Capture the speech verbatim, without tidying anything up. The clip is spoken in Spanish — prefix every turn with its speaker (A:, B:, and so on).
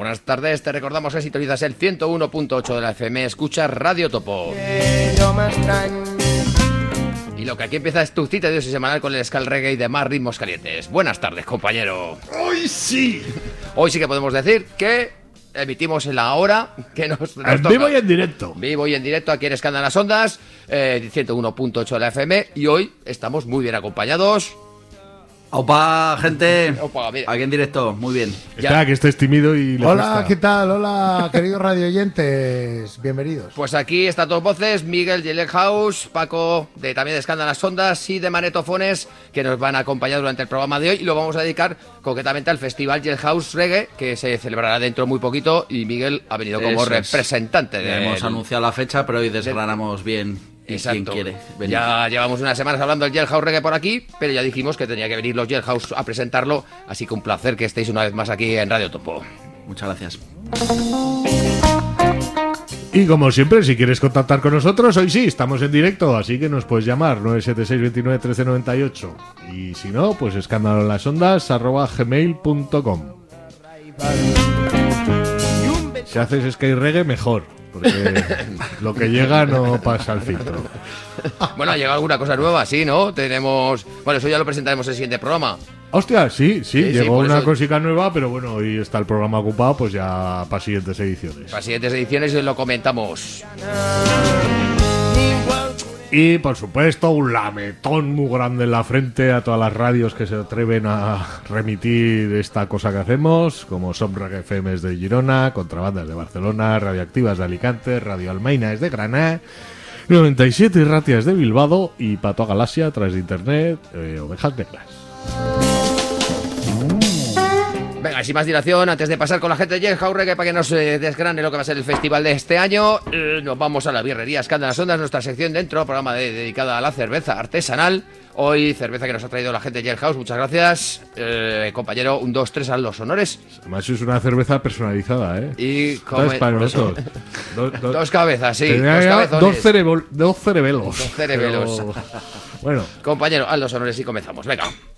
A: buenas tardes. Te recordamos que sintonizas el ciento uno punto ocho de la F M, escuchas Radio Topo. Y lo que aquí empieza es tu cita de Dios y semanal con el ska, el reggae y demás ritmos calientes. Buenas tardes, compañero.
B: ¡Hoy sí!
A: Hoy sí que podemos decir que emitimos en la hora que nos, nos
B: en
A: toca.
B: vivo y en directo.
A: Vivo y en directo aquí en Escándalo en las Ondas, eh, ciento uno punto ocho de la F M. Y hoy estamos muy bien acompañados.
C: ¡Opa, gente!
A: Opa, mira.
C: Aquí en directo, muy bien.
B: Espera,
A: Ya.
B: que estés tímido y le
D: Hola,
B: cuesta.
D: ¿qué tal? Hola, queridos radioyentes. Bienvenidos.
A: Pues aquí está dos voces, Miguel de House, Paco de también de Escándalo en las Ondas y de Manetofones, que nos van a acompañar durante el programa de hoy, y lo vamos a dedicar concretamente al Festival Jailhouse Reggae, que se celebrará dentro muy poquito, y Miguel ha venido como
C: Eso es.
A: representante de...
C: Hemos anunciado la fecha, pero hoy desgranamos bien y
A: Exacto.
C: quién quiere venir.
A: Ya llevamos unas semanas hablando del Jailhouse Reggae por aquí, pero ya dijimos que tenía que venir los Jailhouse a presentarlo, así que un placer que estéis una vez más aquí en Radio Topo.
C: Muchas gracias.
B: Y como siempre, si quieres contactar con nosotros, hoy sí, estamos en directo, así que nos puedes llamar nueve siete seis, veintinueve, trece noventa y ocho. Y si no, pues escándalo en las ondas arroba gmail punto com. Si haces Sky Reggae, mejor, porque lo que llega no pasa al filtro.
A: Bueno, ha llegado alguna cosa nueva, sí, ¿no? Tenemos... Bueno, eso ya lo presentaremos en el siguiente programa.
B: Hostia, sí, sí,
A: Sí, sí,
B: llegó
A: por
B: una
A: eso-
B: cosita nueva, pero bueno, hoy está el programa ocupado, pues ya para siguientes ediciones.
A: Para siguientes ediciones lo comentamos.
B: Y por supuesto, un lametón muy grande en la frente a todas las radios que se atreven a remitir esta cosa que hacemos, como son Reggae F M de Girona, Contrabandas de Barcelona, Radioactivas de Alicante, Radio Almaina es de Granada, noventa y siete Ratias de Bilbao y Pato Galaxia a través de internet, eh, Ovejas Negras.
A: Venga, sin más dilación, antes de pasar con la gente de Jailhouse Reggae para que nos eh, desgrane lo que va a ser el festival de este año, eh, nos vamos a la birrería Escándalo en las Ondas, nuestra sección dentro, programa de- dedicada a la cerveza artesanal. Hoy cerveza que nos ha traído la gente de Jailhouse, muchas gracias. Eh, compañero, un dos tres a los honores.
B: Además es una cerveza personalizada, ¿eh?
A: Y
B: Esta
A: come-
B: es para
A: por eso.
B: nosotros. Do- do-
A: Dos cabezas, sí,
B: tenía
A: dos
B: ya
A: cabezones.
B: dos, cerebol- dos cerebelos.
A: Dos cerebelos.
B: Pero, bueno.
A: Compañero, haz los honores y comenzamos, venga.